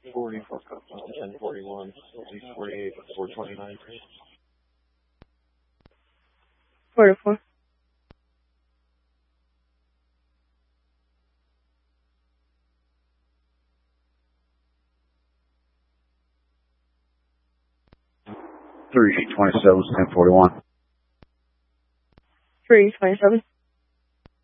40, 1041, 48, 429. 404. Three 27, 1041. 327.